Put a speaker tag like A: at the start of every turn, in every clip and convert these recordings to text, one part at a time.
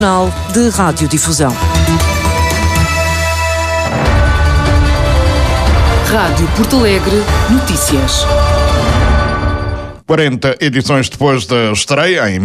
A: de Radiodifusão. Rádio Porto Alegre Notícias.
B: 40 edições depois da estreia, em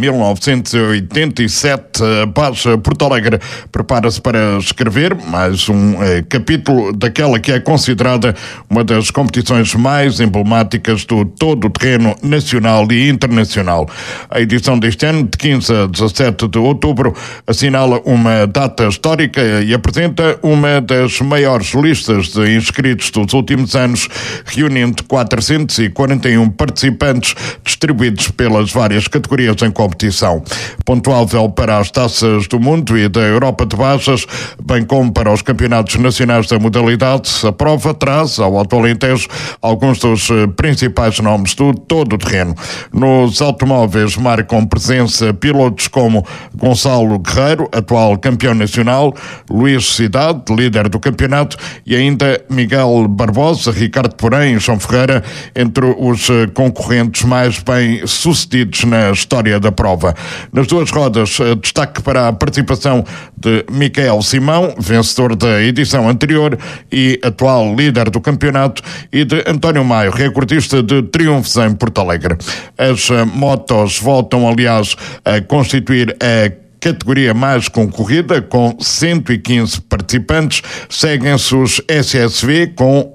B: 1987, a Paz Porto Alegre prepara-se para escrever mais um capítulo daquela que é considerada uma das competições mais emblemáticas do todo-terreno nacional e internacional. A edição deste ano, de 15 a 17 de outubro, assinala uma data histórica e apresenta uma das maiores listas de inscritos dos últimos anos, reunindo 441 participantes distribuídos pelas várias categorias em competição. Pontuável para as taças do mundo e da Europa de Baixas, bem como para os campeonatos nacionais da modalidade, a prova traz ao Alto Alentejo alguns dos principais nomes do todo-terreno. Nos automóveis marcam presença pilotos como Gonçalo Guerreiro, atual campeão nacional, Luís Cidade, líder do campeonato, e ainda Miguel Barbosa, Ricardo Porém e João Ferreira, entre os concorrentes mais bem sucedidos na história da prova. Nas duas rodas, destaque para a participação de Miquel Simão, vencedor da edição anterior e atual líder do campeonato, e de António Maio, recordista de triunfos em Porto Alegre. As motos voltam, aliás, a constituir a categoria mais concorrida, com 115 participantes. Seguem-se os SSV, com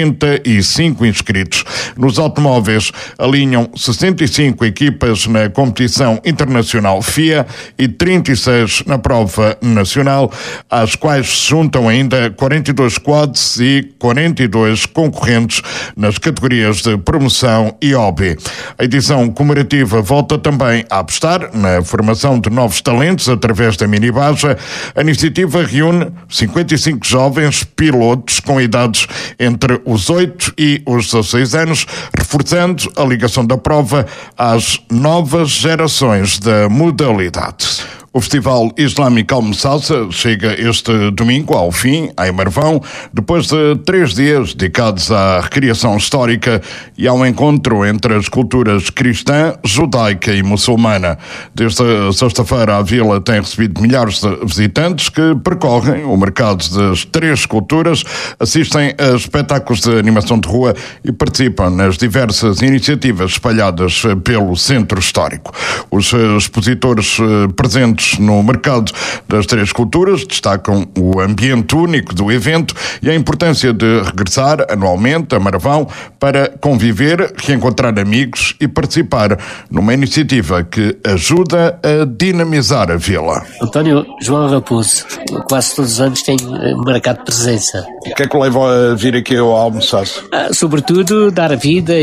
B: 85 inscritos. Nos automóveis, alinham 65 equipas na competição internacional FIA e 36 na prova nacional, às quais se juntam ainda 42 quads e 42 concorrentes nas categorias de promoção e hobby. A edição comemorativa volta também a apostar na formação de novos talentos através da Minibaja. A iniciativa reúne 55 jovens pilotos com idades entre os 8 e os 16 anos, reforçando a ligação da prova às novas gerações da modalidade. O Festival Islâmico Almoçassa chega este domingo ao fim, em Marvão, depois de 3 dias dedicados à recriação histórica e ao encontro entre as culturas cristã, judaica e muçulmana. Desde sexta-feira, a vila tem recebido milhares de visitantes que percorrem o mercado das 3 culturas, assistem a espetáculos de animação de rua e participam nas diversas iniciativas espalhadas pelo centro histórico. Os expositores presentes no mercado das 3 culturas destacam o ambiente único do evento e a importância de regressar anualmente a Marvão para conviver, reencontrar amigos e participar numa iniciativa que ajuda a dinamizar a vila.
C: António João Raposo, quase todos os anos tem marcado presença.
B: O que é que o leva a vir aqui ao Almoçaço?
C: Sobretudo dar a vida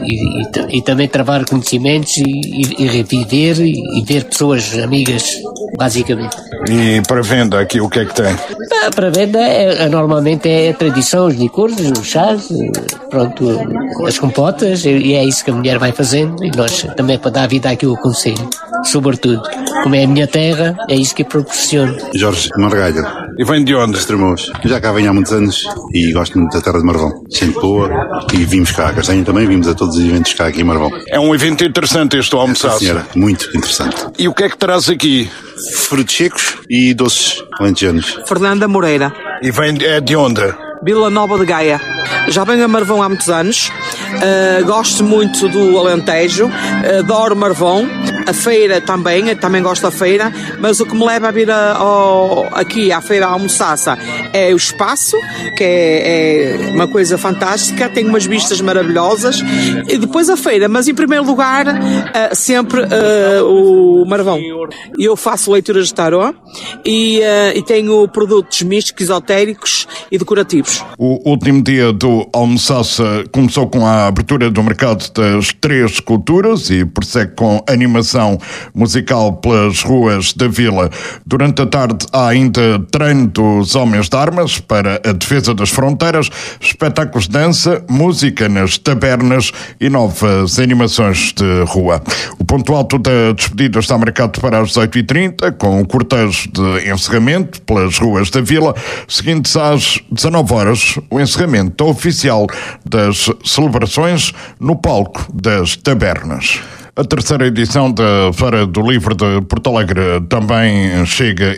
C: e também travar conhecimentos e reviver e ver pessoas amigas, basicamente.
B: E para venda aqui o que é que tem?
C: Para venda normalmente é a tradição, os licores, os chás, pronto, as compotas, e é isso que a mulher vai fazendo, e nós também para dar vida àquilo que conselho, sobretudo. Como é a minha terra, é isso que proporciono.
D: Jorge Margalho.
B: E vem de onde?
D: Estremoz. Já cá venho há muitos anos e gosto muito da terra de Marvão. Sempre boa, e vimos cá a Castanho também, vimos a todos os eventos cá aqui em Marvão.
B: É um evento interessante este Almoçaço.
D: Senhora, muito interessante.
B: E o que é que traz aqui?
D: Frutos secos e doces alentejanos.
E: Fernanda Moreira.
B: E vem de onde?
E: Vila Nova de Gaia. Já venho a Marvão há muitos anos. Gosto muito do Alentejo. Adoro Marvão. A feira também gosto da feira, mas o que me leva a vir aqui à feira Almoçassa é o espaço, que é uma coisa fantástica, tem umas vistas maravilhosas, e depois a feira, mas em primeiro lugar sempre o Marvão. Eu faço leituras de tarô e tenho produtos místicos, esotéricos e decorativos.
B: O último dia do Almoçassa começou com a abertura do mercado das 3 culturas e prossegue com animação musical pelas ruas da vila. Durante a tarde há ainda treino dos homens de armas para a defesa das fronteiras, espetáculos de dança, música nas tabernas e novas animações de rua. O ponto alto da despedida está marcado para as 18h30, com o cortejo de encerramento pelas ruas da vila, seguindo-se às 19h o encerramento oficial das celebrações no palco das tabernas. A terceira edição da Feira do Livro de Porto Alegre também chega